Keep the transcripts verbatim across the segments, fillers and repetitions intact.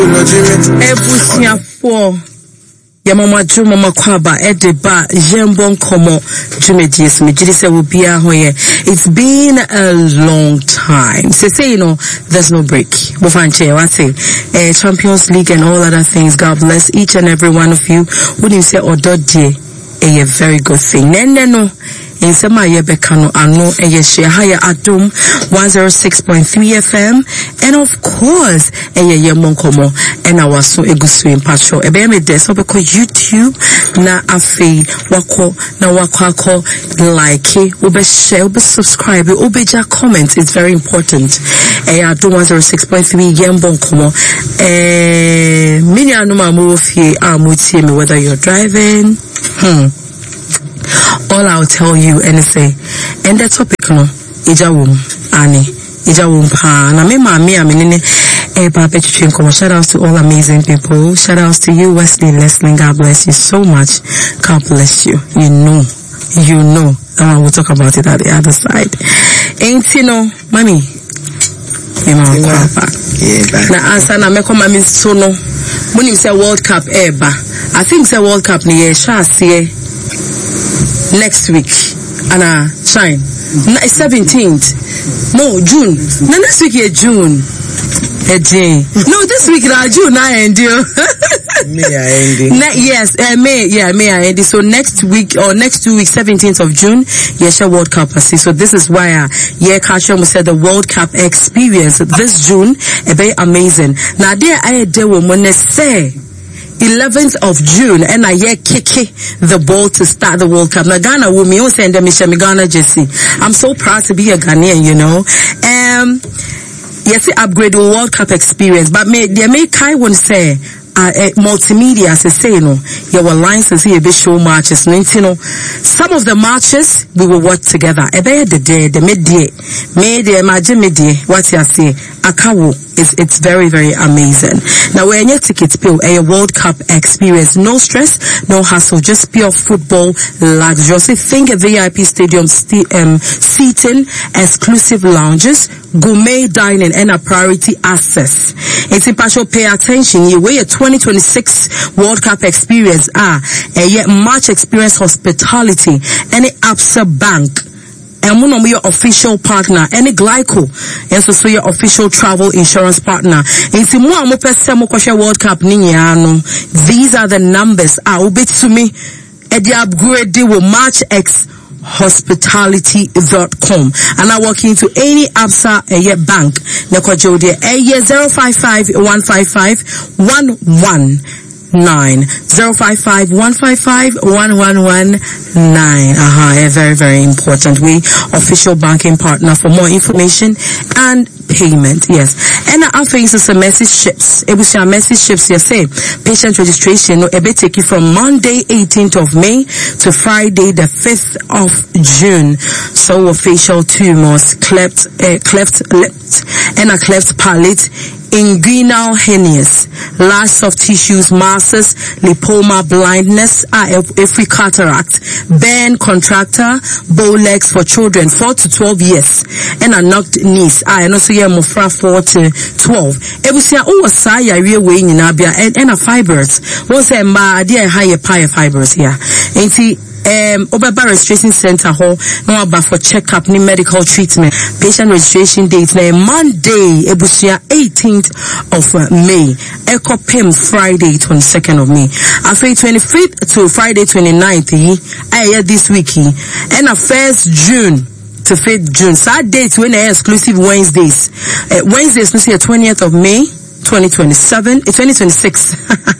Ebusia for Yamama Jumama Kwaba Edeba Jembon Komo Jumedis Mijisa will be a hoye. It's been a long time. Say say you know there's no break. Bofanche what say uh, Champions League and all other things. God bless each and every one of you. Wouldn't say Ododje a very good thing. Nene no in Sama Yebekano Ano Eye Haya Adum one oh six point three F M and of course Eye Yemonkomo and our so egusu in Pacho Ebe me deso beko YouTube na afi wako na wako like ube share ube subscribe ube ja comment. It's very important. Eye Adum one oh six point three Yemonkomo eh mini anuma mu fi amuti me whether you're driving hmm all I'll tell you and say, and the topic no, ijawum, ani, ijawum pa, na me mami aminine, eh, babe chichinko. Shout outs to all amazing people. Shout outs to you, Wesley Leslie. God bless you so much. God bless you. You know, you know. Uh, we'll talk about it at the other side. Ain't you know, mommy? Na answer na me come mami so no. When you say World Cup eba, I think say World Cup ni ye sha see. Next week, Anna Shine. seventeenth. No, June. No, next week is June. No, this week is June. I end you. May I end it? Yes, uh, May. Yeah, May I end it. So next week or next two weeks, seventeenth of June, yes, World Cup. See, so this is why uh, yeah, Kacho said the World Cup experience this June a very amazing. Now there I did when they say. eleventh of June and I hear kiki the ball to start the World Cup. Now Ghana will me send them Michelle Ghana Jesse. I'm so proud to be a Ghanaian, you know. Um yes, upgrade the World Cup experience. But may they may Kai won't say Uh, uh, multimedia, as I say, you know, your lines is here, show matches, you know, some of the matches we will work together. A bear the day, the midday, may the imagine midday, what you say, Akawo is it's very, very amazing. Now, when your tickets bill, a World Cup experience, no stress, no hassle, just pure football luxury. Think a V I P stadium st- um, seating, exclusive lounges, gourmet dining, and a priority access. It's impartial. Pay attention. You weigh a twenty twenty-six World Cup experience ah a yet much experience hospitality any Absa Bank and one of your official partner any Glyco and so so your official travel insurance partner into more World Cup ninyano. These are the numbers ah ubit to me at the upgrade they will March X hospitality dot com and I walk into any Absa a bank Nekwajo de a year zero five five one five five one one nine zero five five one five five one one one nine. Aha, a very very important way official banking partner for more information and payment. Yes, and our face is a message ships. It was your message ships. You say patient registration. No, it take you from Monday eighteenth of May to Friday the fifth of June. So official tumors, cleft, uh, cleft lips, and a cleft palate. Inguinal hernias, large soft tissues, masses, lipoma, blindness, ah, every cataract, burn, contractor, bow legs for children four to twelve years, and a knocked knees, ah, and also yeah, mofra four to twelve. It was yeah, oh, saya real way in Abia, and and a fibers. What's a ma, dear higher pie fibers here, ain't he? Um, Obaba Registration Center hall, no about for checkup, new medical treatment, patient registration date, na Monday, Ebusia eighteenth of May, Echo Pim Friday, twenty-second of May, after twenty-fifth to Friday, twenty-ninth, I hear this week, and a first June to fifth June, sad dates when I exclusive Wednesdays, uh, Wednesdays, we see twentieth of May, twenty twenty-seven, uh, twenty twenty-six,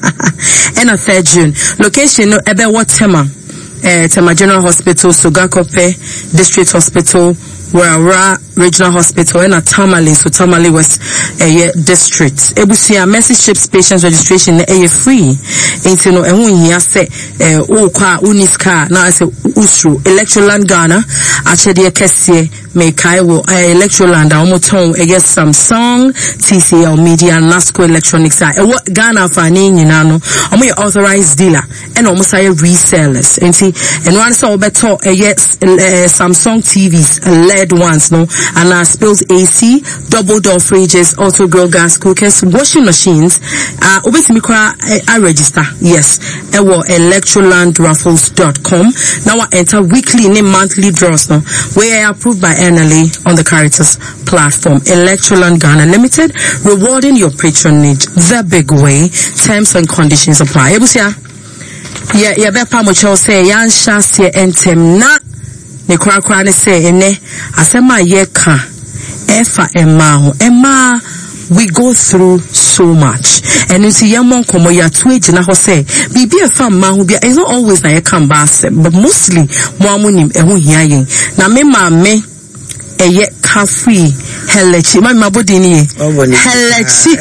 and a third June, location, no, Ebe Watema. Uh, Tema General Hospital, Sugakope District Hospital, Wara Regional Hospital, and a Tamale, so Tamale West uh, yeah, District. Ebusia message ships patients registration uh, free. Ain't you know, and when he say, uh, oh, kwa, uniska, now I say, usru, Electroland Ghana, actually, a Kessie, me kai wo Electroland omoton e get Samsung, T C L Media, Nasco Electronics. E wo Ghana fa ni nyina no. Omo ye authorized dealer and omo say resellers. Enti and one so beto e yes Samsung T Vs, L E D ones no, and uh, spills A C, double door fridges, auto grill gas cookers, washing machines. Uh obetimi kwa I register. Yes. E wo electroland raffles dot com. Now I enter weekly and monthly draws no, where I approved by N L A on the Caritas platform. Electroland Ghana Limited, rewarding your patronage the big way. Terms and conditions apply. Ebusia. Yeah, yeah, be pa mo cho say yan shase entem na ne kra kra ne say ene asema ye ka efa ema ho ema. We go through so much. And you see, young komo ya tuwe na ho say, bibi e fa ma hu bia. It's not always na ye kan baase, but mostly mo amunim ehu hia yen. Na me ma me eye kafui helechi. Ma mabodi ni ye. Helechi.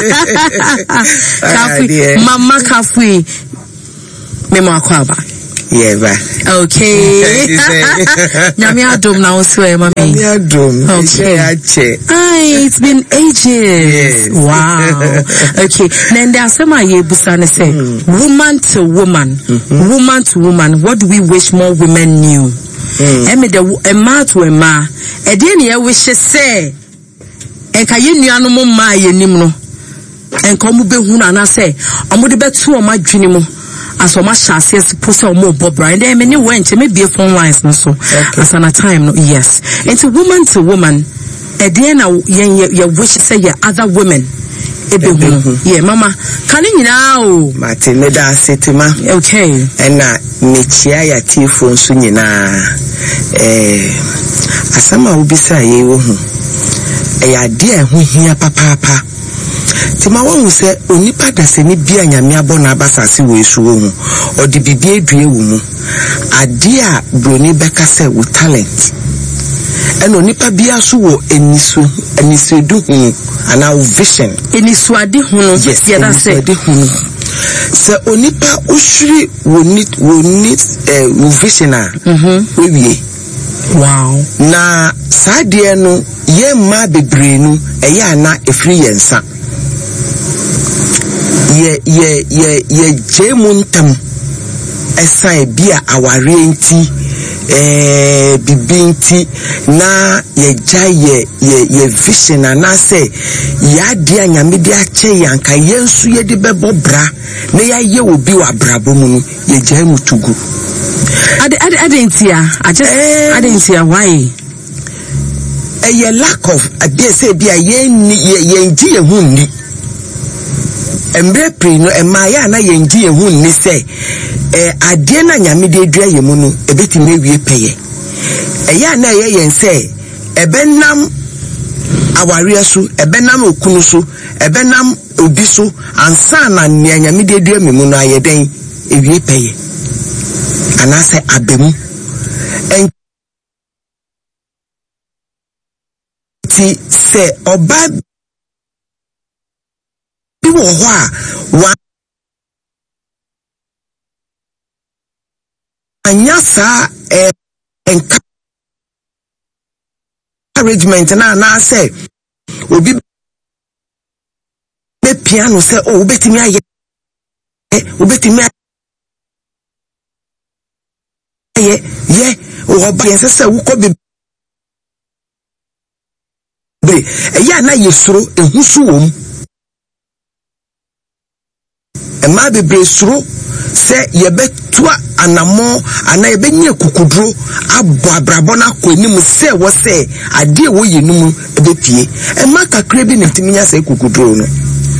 Kafui. Mama kafui. Me mo akwaba. Yeah, ba. Okay. Nyami adom na oswe mami. Nyami adom. Okay. Ay, it's been ages. Yes. Wow. Okay. Then there are some aye busane say, mm. woman to woman, mm-hmm. woman to woman. What do we wish more women knew? Eme de ema to ema. E de ne wish say, enka ye nuanu mo ma ye nim no. Enka mo be hu na na say, omo de betu o ma dwene mo. As so much as yes, post on more Bob Brian. There many went to maybe a phone lines no so. Okay. As an a time no yes. It's woman to woman. At the end of your wish say your other women. Yeah, mama. Can you now? Martin, let us say to ma. Okay. And na nichia ya tifo sunyi na eh asama ubisa ye wo hu. E ya dia hu hia papa papa. Tima won se onipa da se ni bia nyame abona abasase wo esu wo hu odi bibia edue wo mu ade a broni beka se wo talent eno onipa bia so wo enisu enisu du hu ana wo vision enisu ade hu no yes yeah that's it ade hu se onipa ohiri wo need wo need eh wo vision a mhm we wow na sadie no ye ma bebre nu eye ana efri yensa ye ye ye ye jemuntam esa bia aware enti eh bibinti na ye jaye ye ye vision na say ya dia nyame dia che yanka yensu ye de bebo bra na ya ye obi wa brabo mu no ye jai mutugu ade ade adentia I just adentia why a ye lack of ade say bia ye ye ngi ye hu ni embre pre no emaya na ye ngi ye hu ni say eh ade na nyame de dua ye mu no ebetime wie peye eya na ye yen say ebenam aware so ebenam okunu so ebenam obi so ansa na nyame de dua me mu no ayeden ewie peye ana say abemu enti say oba bi wo ho a wa anyasa eh encouragement na na say obi be piano say oh obetimi aye eh obetimi aye ye oba yen say wo ko be bre eya na yesuro ehusu wom ema be bre suro se yebetua anamo ana yebenye kukudro abo abrabo na ko anim se wo se ade wo yenum ebepie ema kakra bi ntiminya se kukudro no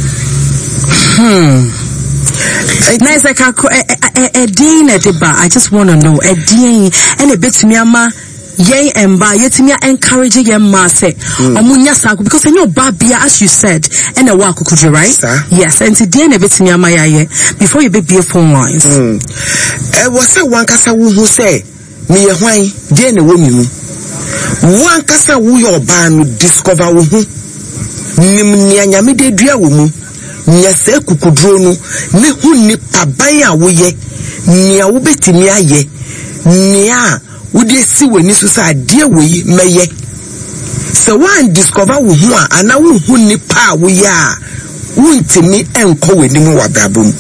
hmm nice like a din ediba I just want to know a din and a bit me ama yay and ba yetimi encourage yem ma say omunya sako because any babia as you said and a wa kukudro right sir? Yes and today na bit me ama yaye before you be be phone lines mm. eh was say one kasa wo hu say me ye hwan dey na wo mi mu one kasa wo your ba no discover wo hu nim nia nyame de dua wo mu nya se kukudro no ne hu ni paban a wo ye nia wo betimi aye nia would you see when you say dear we may so one discover who are and now who nipa we are won't me and call with him what babum.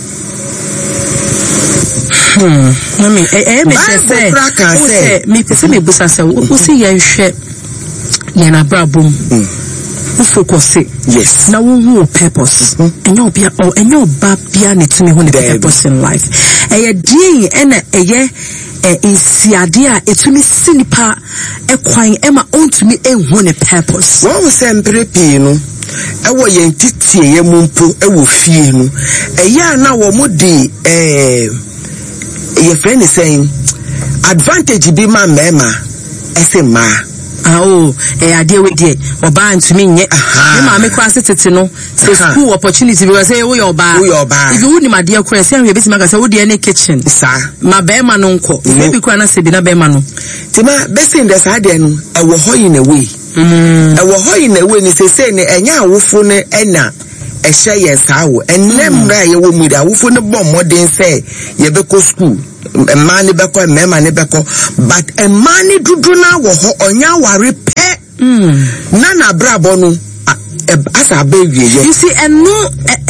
Hmm. I mean, eh, me say, say, me person me busa say, who say you share, you na babum. Who focus it? Yes. Now who purpose? And you be oh, and you babia need to me who the purpose in life. Eh, day and eh, yeah. In Siadia, it's me sinipa, a quine Emma own to me a one purpose. What was sempre pino? I was yen titi a mumpo, a wofino. A year now, what would be a your friend is saying advantage be my mema, as a ma. Oh, eh, I deal with it. Or buying to me, yeah. I make cross it to know. So, school opportunity because say, oh, your bar. If you wouldn't, my dear, Chris, I'm your business. I would be any kitchen, sir. My bear man uncle. Maybe Quana said, be a bear man. Tima, best in the side, I will hoy in a way. I will hoy in a way, and say, and ya woofune enna. A share yes, how and them right you with a woof on the bomb, what they say, you be school. A money back or money back, but a money to do now on your repair. Nana Brabonu as a baby. You see, and no,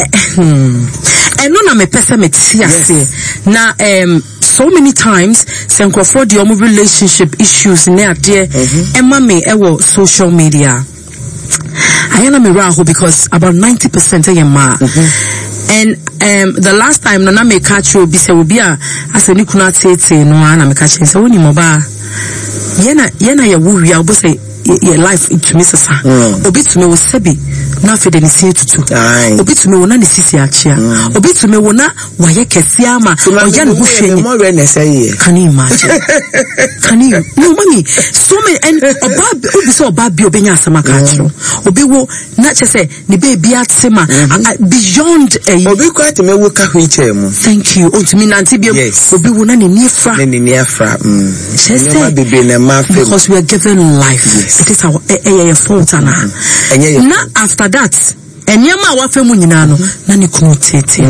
and no, I'm a pessimist. Yes, now, um, so many times, Sanko for the relationship issues near dear, and mommy, ever social media. I am a miracle because about ninety percent of your ma. And um the last time Nana me catch you be say will be a as a nikuna tete no ana me catch so when you moba yena yena ya wu wi abo say your life to me sasa obi to me wo sebi na fe de ni se tutu obi to me wo na ni sisi achia obi to me wo na waye kese ama oya no hwehwe more when say can you imagine can you no mommy so many and oba obi so oba bi obenya asama catch obi wo na che say ni baby atema beyond a obi quite me wo ka hwiche mu thank you on to me nanti bi obi wo na ni niefra ni niefra mm say baby na ma fe because we are given life. Yes. It is our a fault na na after that enyama wa fe mu nyina no na ni kunu tete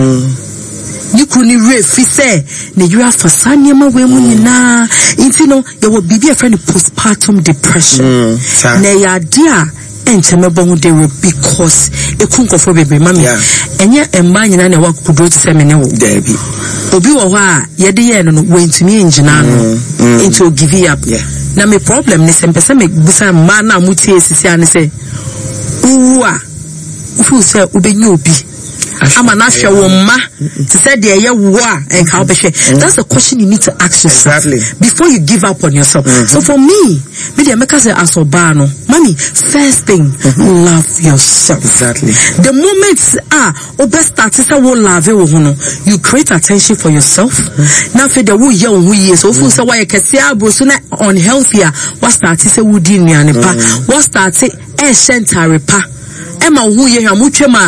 ni kunu re fi say na you are for sanyama we mu nyina inti no ye wo bibi a friend postpartum depression na ya dia enchemebo de because ekunkofo bebe mami enye emba nyina na wa kudo ti se mene wo debi obi wo ha ye de ye no no wentumi enjina no into give up na me problem ni sempese me busa ma na mutie sisi ane se uwa ufu se ubenye obi ama na hwe wo ma to say de ye wo a enka obehwe that's the question you need to ask yourself exactly. Before you give up on yourself. Mm-hmm. So for me me dey make say asobano mommy first thing mm-hmm. love yourself exactly the moment ah obe start say wo love wo no you create attention for yourself na fe de wo ye wo ye so fu say why kese abro so na unhealthy a what start say wo di nuane pa what start say e shentare pa Emma who ye amuchema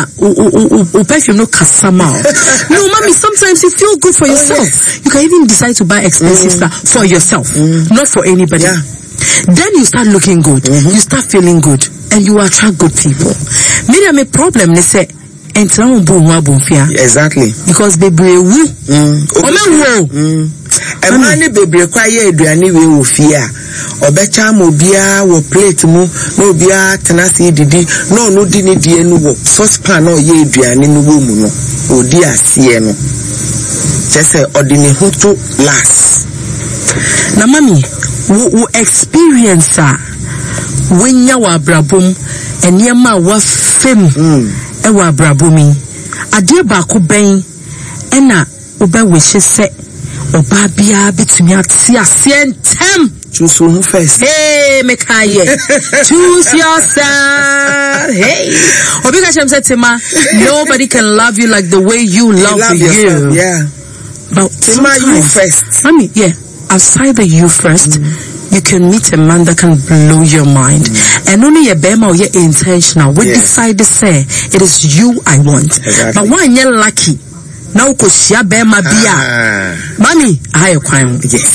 o perfume no kasama. No mommy, sometimes you feel good for yourself. You can even decide to buy expensive mm. stuff for yourself, mm. not for anybody. Yeah. Then you start looking good, mm-hmm. you start feeling good, and you attract good people. Maybe I'm a problem, they say exactly because baby wu mm e mani baby kwa ye aduane we wo fia obecha mo bia wo plate mu no bia tenase didi no no di ni die no wo saucepan no ye aduane no wo mu no odi asie no chese odini hutu last na mami wo experience a wenya wa brabom eniema wa fem e wa brabomi ade ba ko ben ena oba wehye se oba bia betumi ate asientem choose who first hey mekaye choose yourself hey obi ka chem setima nobody can love you like the way you love, love you yourself, yeah but Tima, you first I mean yeah outside the you first mm. You can meet a man that can blow your mind. Mm. And only a bema or you're intentional. We yes. decide to say, it is you I want. Exactly. But when you're lucky, now because you're bema bia. Mommy, I have crime. Yes.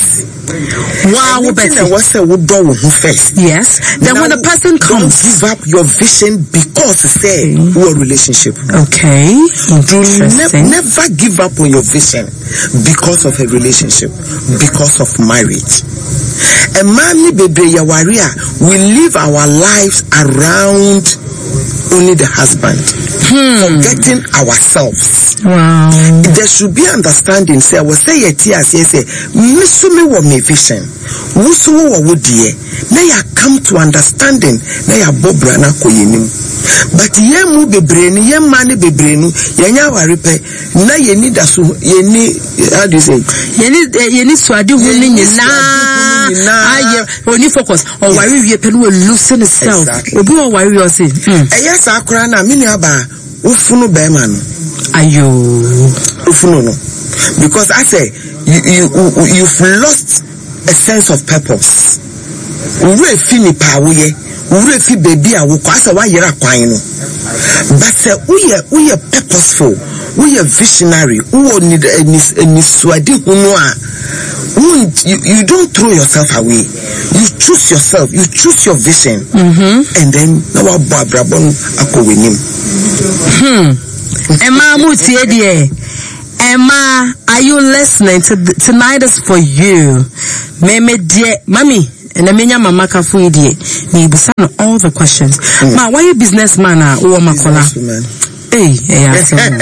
Wow, Betty. What's a wood door first? Yes. Then now, when the person comes, don't give up your vision because say okay. Your relationship. Okay. Do ne- never give up on your vision because of a relationship, because of marriage. A man bebre yawaria will live our lives around only the husband, hmm. forgetting ourselves. Wow. There should be understanding. Say, I will say it here. Say, say, Missumi wa me vision. Wusu wa wudie. Na ya come to understanding. Na ya bobra na koyenim. But ye mu bebrenu, ye mani bebrenu, ye nya waripe. Na ye ni dasu, ye ni, how do you say? Ye ni, ye ni swadi huni nyina. Aye, only focus. Or wari ye penu will loosen itself. Obi wa wari yosi. Eya sakura na mini aba ufunu bema no. Ayo ufunu no. Because I say you you you've lost a sense of purpose. Ure fi ni pa wo ye. Ure fi baby a wo kwasa wa yera kwan no. But say uye uye purposeful. Uye visionary. Uwo ni ni swadi hunu a. You, you don't throw yourself away. You choose yourself. You choose your vision. Mm-hmm. And then now Brabon ako winim. Hmm. Emma Mutiedie. Emma, are you listening? To the, tonight is for you. Meme die, mommy. And I mean, mama kafu die. Me busan all the questions. Mm. Ma, why you businessman? Ah, uwa makola. Hey, hey, I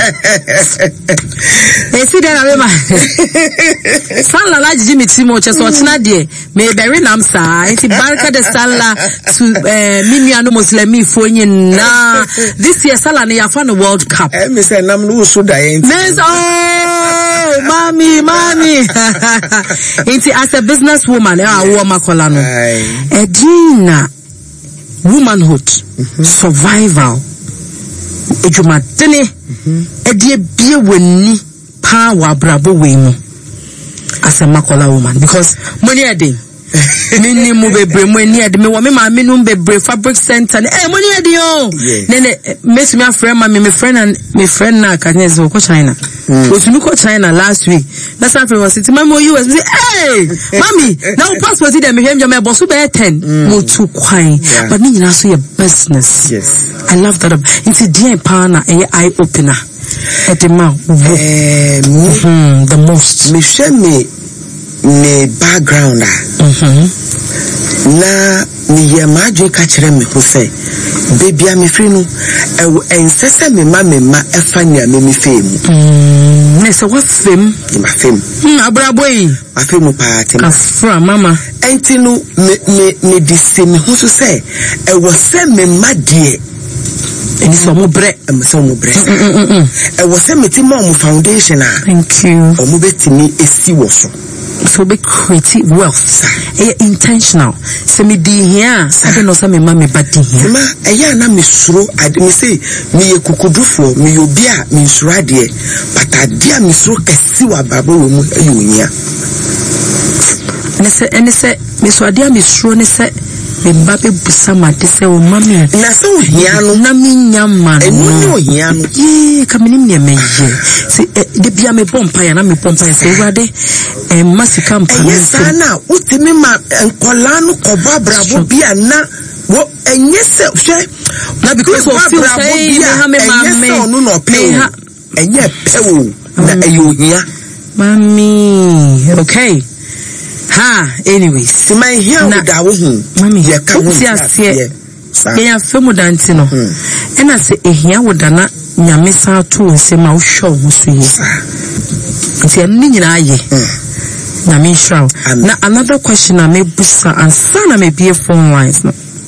see that I'm my Sanla like Jimmy Timo just watch na dear. May bury namsa. It's barka de Sanla to Mimi and Muslim me for you na. This year Sala ne found the World Cup. Eh, me say nam no so die. Miss oh, mommy, mommy. It's as a businesswoman, ah, woman kolano. Edina womanhood, survival. Ejumatene edie bie wani pa wa brabo we mu as a makola woman because money ade mini mu bebre money ade me wo me ma me no bebre fabric center eh money ade o nene mesumi afrem ma me me friend and me friend na kanese ko China osumi ko China last week that's after was it mama U S say hey mommy now passport dey me hwem me boss be ten mo tu kwan but me nyina so your business. Yes, I love that. It's a dear partner, a eye opener. At the mouth, the most. Me share me me background. Mm-hmm. Na me ye maji kachire me ko say baby am free no e ensese me ma me ma efanya me me fame. Mm, me say what fame? Ma fame. Hmm, abraboy. Ma fame party. Afra mama. Enti no me me me dise me ho so say e wo say me ma die. Eni so mo bre, em so mo bre. E wo say me ti ma mo foundation a. Thank you. O mo betimi esi wo so. So be creative wealth. Eh intentional. Se me di here, sabe no say me ma me badi here. Ma eya na me suro ade me say me ye kukudufo me obi a me suro ade but ade a me suro kesi wa babo wo mu ayunya. Ne se ene se me so ade a me suro ne se me mbabe busama de se o mami na se o hia no na me nyama no enu ne o hia no ye kamini me me ye se de bia me pompa ya na me pompa ya se wade e masika mpa me se na utimi ma enkola no koba brabo bia na wo enye se hwe na because of feel say me ha me ma me no no pe enye pe o na eyo hia mami okay. Ha, anyways. My here with our home. Mommy, yeah, come here. They are film dantino. And I say, a here with Dana Yamisa too, and say, my show was you. It's a minion aye. Namisha. Now, another question I may busa and son I may be a phone lines.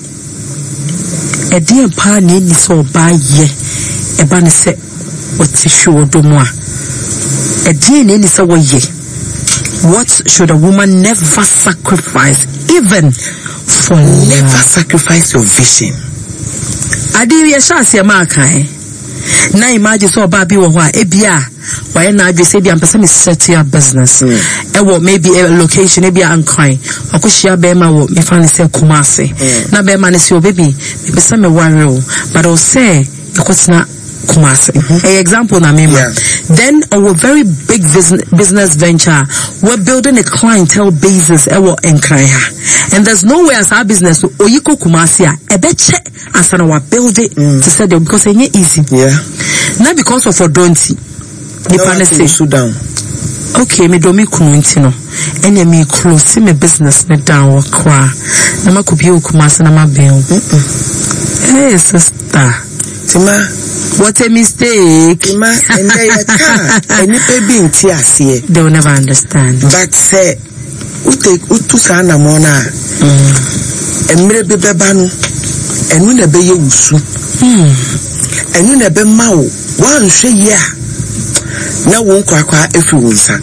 A dear pa need so by ye. A banner set what tissue or do more. A dear need so ye. What should a woman never sacrifice, even for never love? Sacrifice your vision. Adi ya shasi ya maka eh. Na imagine so baby wa wa ebia wa ya na adwe say bia mpesa me set your business. Mm. E wo maybe a location e bia ankan. Akohia be ma wo me fan say Kumasi. Mm. Na be ma ne say o baby me pesa me worry o. But o say because na Kumasi. Mm-hmm. A example na mema. Yeah. Then our very big business business venture, we're building a clientele basis ewo enkraya. And there's no way as our business oyiko Kumasi a ebeche asana wa build it mm. to set them because it's easy. Yeah. Not because of Odonti. The panel sit down. Okay, me do me kunintino. Ene me close me business me down wa kwa. Na ma kubi Kumasi na ma bill. Hey sister. Tima, what a mistake. Tima, and they are and you being tears here. They will never understand. But say, Ute Utusana Mona, and maybe Babano, and we never use, and we never mau, one say, yeah. Now won't crack every winter.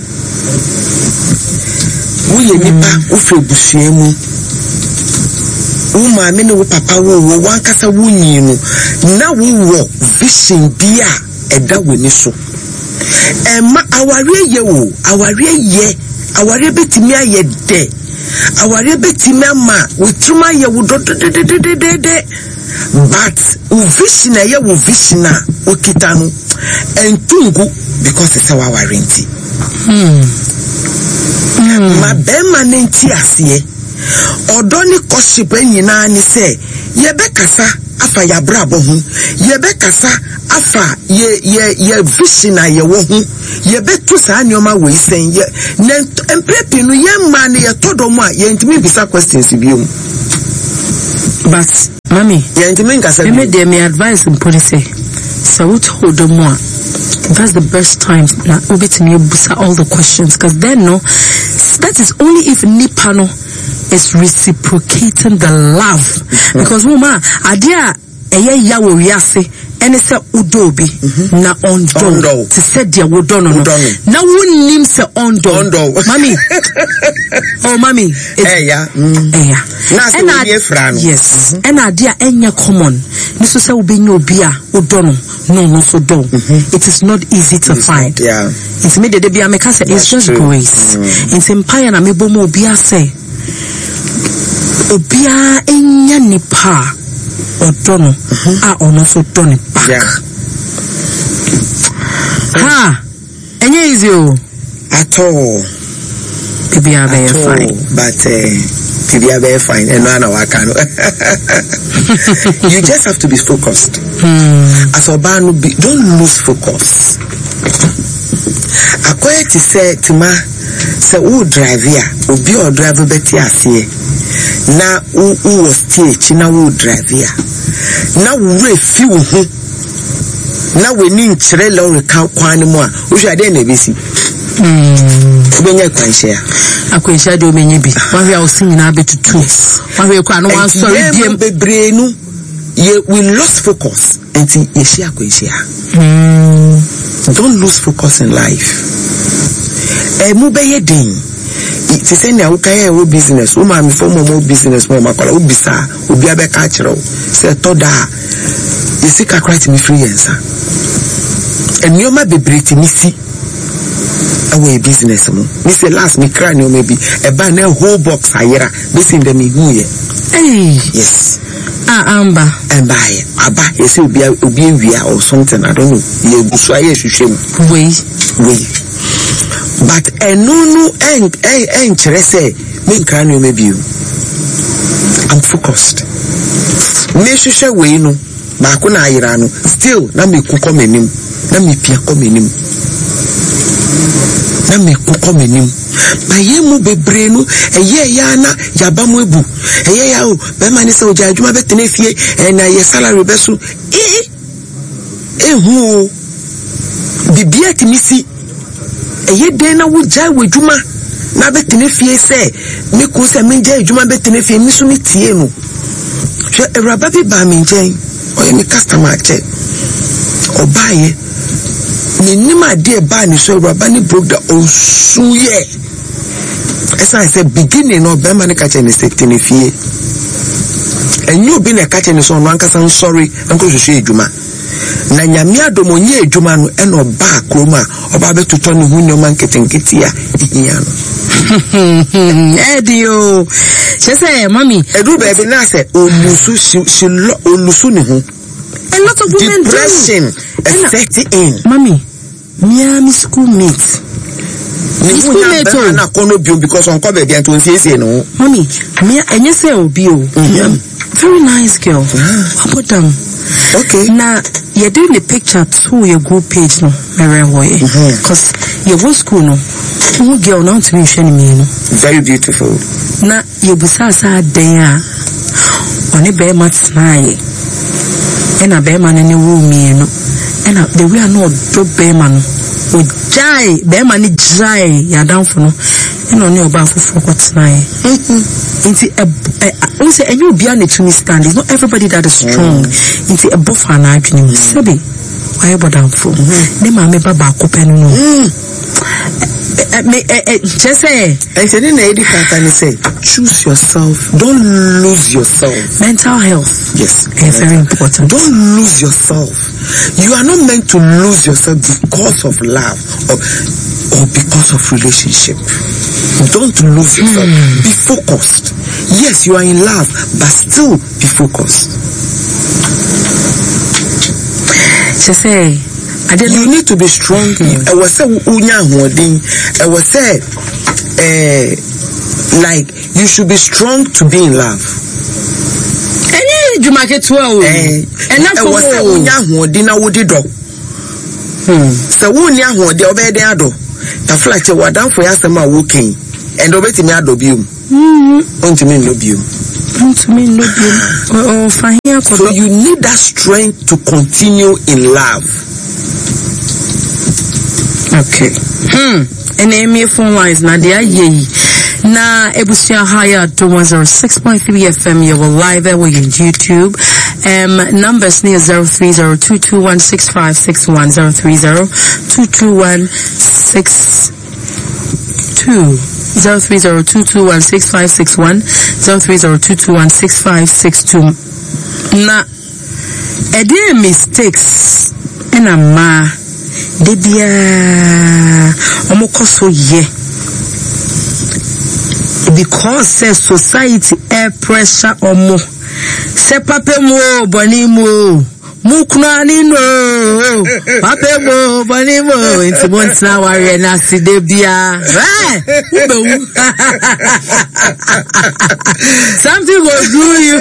We nipa ufe busiemu. Uma mene wo papa wo wo wankasa wo nyinu na wo vision bia eda woni so ema aware ye wo aware ye aware betimi aye de aware betimi ama wotruma ye wo do de de de de de but wo vision ye wo vision a okita no entungu because it's our warranty hmm ma be manenti ase Odoni koshipe nyina ni se yebe kasa afa ya brabo hu yebe kasa afa ye ye ye vision ye wo hu yebe tu sa anyoma we sen ye emprepi no ye ma ne ye todo mu a ye ntimi bisa questions biom but mami ye ntimi nkasa bi me dey me advice in policy so what hold them more that's the best time na obetimi busa all the questions because then no that is only if nipano is reciprocating the love mm-hmm. because woman adia eye ya wo wiase ene se udobi mm-hmm. na ondo to say dia wo dono no na wonnim se ondo mami oh mami eh ya eh ya na se wo ye fra no yes and adia enya common ni so se wo be obi a odono no no so do it is not easy to it's find not, yeah it's me de de bia me ka say it's just true. Grace mm. it's empire na me bomo obi a say obia enya nipa odono a ono so doni back yeah. ha enye easy o at all bibia be fine but uh, bibia be fine and no na waka no you just have to be focused hmm. as obanu be don't lose focus akoye ti say tima say who drive here obi o drive beti ase na who was stage na who drive here na we fi wo hu na we ni nkyere lorry ka kwan mu a wo hwa de na besi mm obenya kwan share akwan share de omenye bi wa hwa osin na betutu wa hwa kwa no wan sorry biem bebre nu ye we lost focus until ye share akwan share mm don't lose focus in life e mu be ye den ti say na ukaya wo business wo ma me for mo business mo makola wo bisa obi abeka kire say toda isi kakra ti me free yensa enioma bebreti mi si awe business mo me say last me cry no maybe e ba na whole box ayera besin dem hu ye eh yes ah amba and buy aba you say obi obi ewia or something I don't know ye gusu aye hwehwem we we but enunu en en en chere say me nkra no maybe I'm focused me hwehwe we no ba ko na ayera no still na me ku komenim na me pia komenim na me ku komenim ba ye mu bebre no eye ya na yaba mu ebu eye ya o be mani se oja adwuma betene fie na ye salary beso eh ehu bibia timisi eye den na wo jai wadwuma na betene fie se me ko se me jai adwuma betene fie mi so mi tie no hwe eraba bi ba me njen oye mi customer che obaye ni nima de ba ni so eraba ni broke the osuye esa I said beginning no be man ka che ni setene fie enyo bi na ka che ni so no anka san sorry anko hwehwe adwuma na nyame adomonye adwuma no e no ba kroma oba betuto ne hu nyoma nketenketi a ihia no edio she say mami edu be be na say olusu she olusu ne hu A lot of women depression do. is setting in. Mommy, me my schoolmate. Me schoolmate oh. Na kono biom because on come be anto say no. Mommy, me enye say obi o. Very nice girl. How about them? Okay. Now you're doing the picture to your group page no, because your whole school no. Who girl now to me showing me no. Very beautiful. Now you busa sa there. On a bear mat nine. And a bear man in the room me no. And the way I know drop bear man. O jai bear man jai ya down for no. And on your bath for what's nine. Into a I say and you be on it to me stand. It's not everybody that is strong. Into a buffer and I can sabi. Why about down for? Then my member back open no. Me just say I said in the can say choose yourself. Don't lose yourself. Mental health. Yes. Is very important. Don't lose yourself. You are not meant to lose yourself because of love or or because of relationship. Don't lose yourself. Mm. Be focused. Yes, you are in love, but still be focused. She say, I didn't you need to be strong. I was say unya holding. I was say, uh, like you should be strong to be in love. Any you make it well. And I was say unya holding. I would do. Hmm. So unya holding. Obey the ado. The flight you were down for us. I'm walking. And obey me adobium. Hmm. Unto me lobium. Unto me lobium. Oh, fine. So you need that strength to continue in love. Okay. Hmm. And Amy phone lines Nadia ye. Na ebusia higher to one zero six point three F M. You will live there with YouTube. Um numbers near zero three zero two two one six five six one zero three zero two two one six two zero three zero two two one six five six one zero three zero two two one six five six two. Na edi mistakes in a ma debia omokoso ye because says society air pressure omo se pape mo boni mo muknani no pape mo boni mo into months ware na si debia something will do you.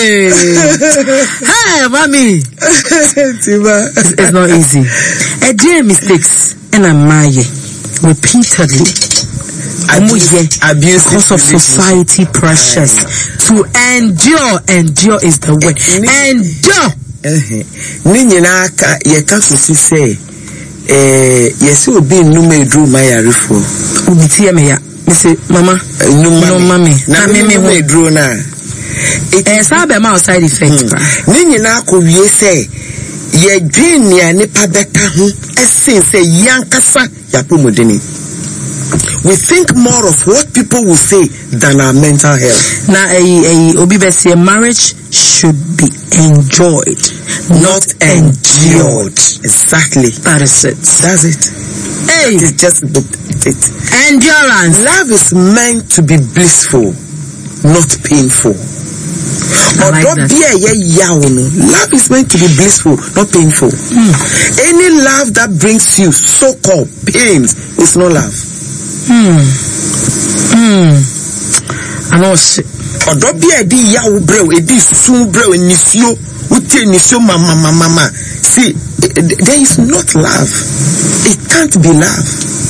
Hey mommy, it's, it's not easy. A dear mistakes and a maye repeatedly abuse, abuse because of society pressures to endure. Endure is the word. Endure. Ninyina ka ye ka so say eh yes obi nume dru mayarefo obi tie me ya me say mama no mama na me me dru na eh sabe ma side effect pa ninyina ko wie say ye dwen ya nipa beka ho esen say yankasa ya pomodeni. We think more of what people will say than our mental health. Now, a a obi besi marriage should be enjoyed, not, not endured. Exactly. That is it. That's it. Hey, that is just the, it. Endurance. Love is meant to be blissful, not painful. Like love is meant to be blissful, not painful. Mm. Any love that brings you so-called pains is not love. Hmm. Hmm. I know shit. Odo bia di ya wo brew edi sun brew nisio utie nisio mama mama mama. See, there is not love. It can't be love.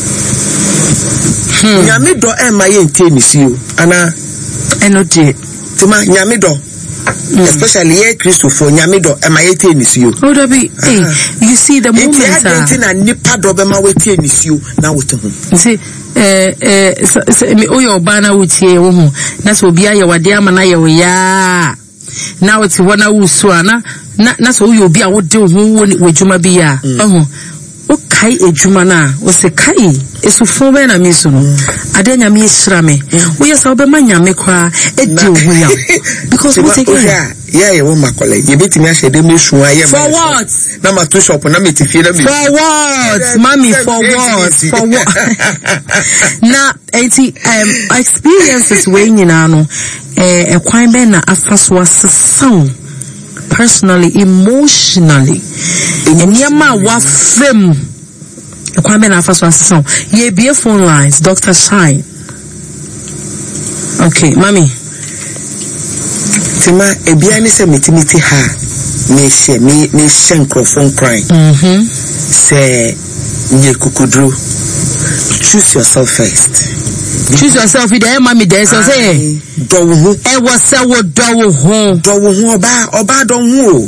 Hmm. Nyame do e ma ye ntie nisio ana eno de tima nyame do. Mm. Especially here Christopher Nyamido am I eighteen is you. Oh Debbie, hey, you see the moment uh, and nipa dobema wetin is you now with him. You see eh eh me oyo bana wutie wo hu na so obi aye wade ama na ye wo ya na woti wona wusu ana na na so oyo obi a wode hu wo wadwuma bi ya ohu o kai edwuma na o se kai esufo be na mi so no ade nya mi hira me wo ye sa obema nya me kwa edi ohu ya because we take yeah yeah you want makole you bet me ahede me su aye for what na ma to shop na me tifie na me for what mommy for what for what na eighty um experiences we nyina no eh ekwan be na afa so asesan personally, emotionally. And yama wa frame. Kwame na first one song. Ye be phone lines, Doctor Shine. Okay, mommy. Tima ebiani se metimiti ha. Me she me me shenko phone crying. Mhm. Say nye kukudru. Choose yourself first. Choose yourself with the mommy there so say do hu e was say wo do hu do hu oba oba do hu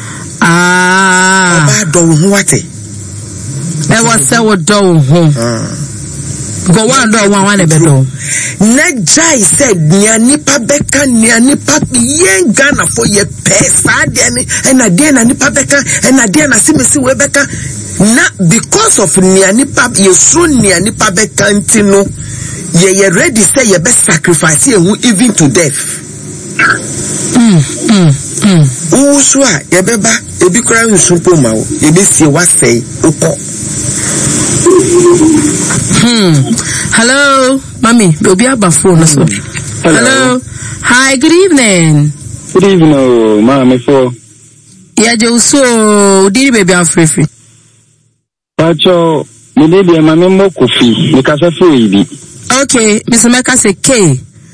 ah oba do hu ate e was say wo do hu go one do one one e be do na jai said nia nipa beka nia nipa yen Ghana for ye pesa de ni e na de na nipa beka e na de na simesi we beka na because of nia nipa yesu nia nipa beka ntino ye ye ready say ye be sacrifice you even to death. Mm mm mm. Uso a ye be ba e bi kura nsupo ma wo ye be sie wa sei ukọ. Hmm. Hello, mommy. Obi aba phone so. Hello. Hello. Hi, good evening. Good evening, oh, mommy for. Yeah, jo so did baby am free free. Pacho, me dey be mama mo kofi, me kasa free bi. Okay, Mister Meka say K.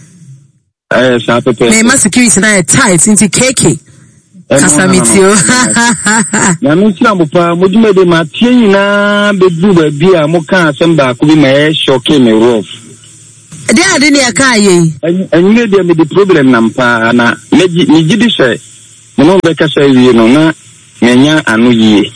Eh, sa pepe. Me ma security na tight into K K. Kasa mitio. Na me sina mo pa, mo di me de ma tie nyina be du ba bi a mo kan asem ba ko bi ma e shock me rough. Dey ade ne aka ye. Enyi de me di problem na mpa na me me gidi se. Me no be kasa wie no na me nya anu yie.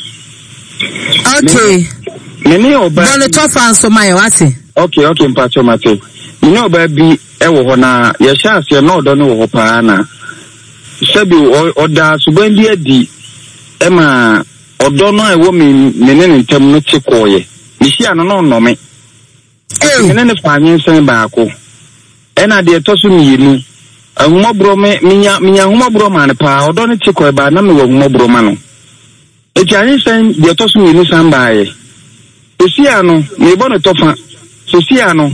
Okay. Me ne oba. Don the top and so my what? Okay, okay, mpacho mate. You know baby e wo ho na ye sha se no do no wo pa na. Sebi oda subendi adi e ma odo no e wo me me ne ntem no chikoye. Mi hia no no no me. Eh, me ne fa anyen sen ba ko. E na de to so mi yenu. Ahumobro me minya minya ahumobro ma ne pa odo no chikoye ba na me wo ahumobro ma no. E ti anyen sen de to so mi yenu san ba ye. Osia no me bo no tofa. Sosia no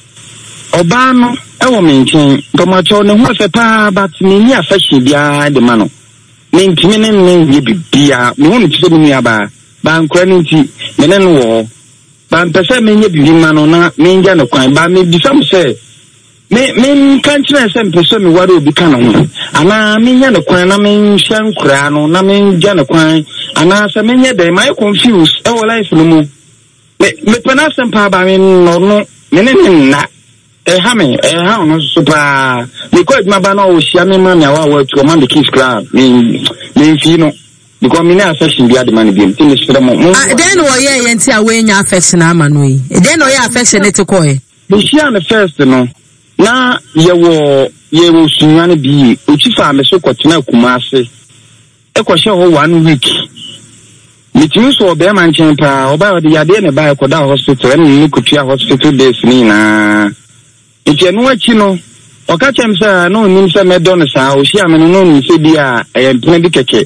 oba no e wo menchen tomacho ne ho se pa but me ni afeshi bia de ma no me ntimi ne ne ye bibia me ho ntise me aba ba nkra ne nti me ne no wo ba mpese me nye bibi ma no na me nja ne kwan ba me bi sam se me me kan kire se mpese me ware obi kan ho ana me nya ne kwan na me nhya nkra no na me nja ne kwan ana se me nye dey my confuse e wo life no mu me me pena sempa ba me no no me ne na e ha me e ha no super because my ba no o hia me ma na wa wa to man the kids club me me fi no because me na affection bi ade man bi me sure mo ah then wo ye ye nti a we nya affection ama no yi then wo ye affection it ko e be hia the first no na ye wo ye wo sunyane bi o chi fa me so kwotena kumase e ko hye ho one week mitimi so be man chen pa oba de yade ne ba ko da hospital en ni kutua hospital days ni na iti enu achi no oka chem sa no nim se me don sa o hia me no ni se bia e mpena bi keke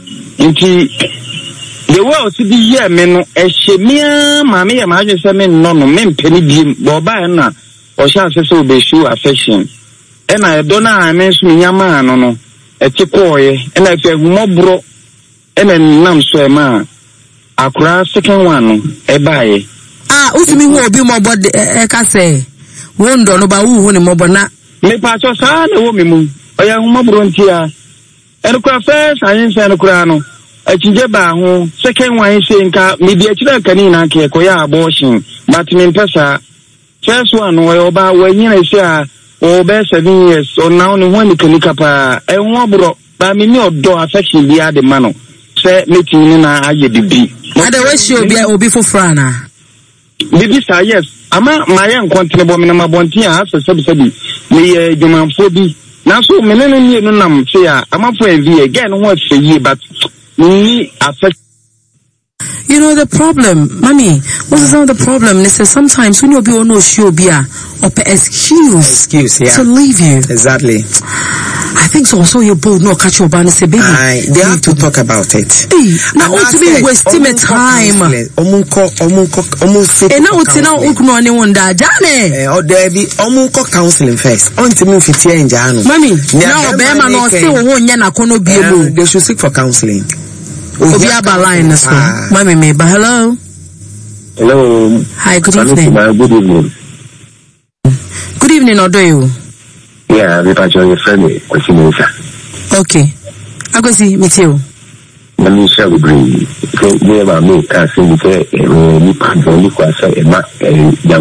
nti the world si bi ye me no e hye mia ma me ya ma adwe se me no no me mpeni bi bo ba na o hia se so be show affection e na e don na me so nyama no no e ti koye e na fe humobro e na nam so e ma akura second one e bae ah usumi hu obi mo bod e ka say wondo no ba hu hu ni mo bona me pa cho sa na wo me mu oya hu mo bro ntia e ko fa sayin sa no kura no achinje ba hu second one say nka me bi akira kani na ke ko ya abortion but me pesa first one wo ba wa nyina se a o be seven years o now no ho ni kanika pa e hu bro ba me ni odo affection bi ade ma no se meeting na aye bibi ade we shi obi obi fofra na bibi sa yes ama my encounter bo me na mabonti a se sebi sebi me ye djumanfo bi na so me ne ne no nam se a ama fo envy again ho afi yi but me affect. You know the problem, mommy. What's some of the problem? They say sometimes when you be on no show, be a or excuse, excuse, yeah, to leave you. Exactly. I think so. Also, you're bold. No, catch your banner. Say, baby. I, they have to talk about it. Hey, now what to be wasting my time? Omunko, omunko, omunko. And now what's now? Ukno anyone that Jane? Or there be omunko counseling first. On to move it here in Jano. Mommy, now Bema no still one yana kono be able. They should seek for counseling. Obiaba line as well. Mommy, me, but hello. Hello. Hi, good evening. Good evening. Good evening, Odoyo. Yeah, we patch your friend. Okay. I go see me too. Let me share with you. Never me, I think, eh, eh, me, I think, eh,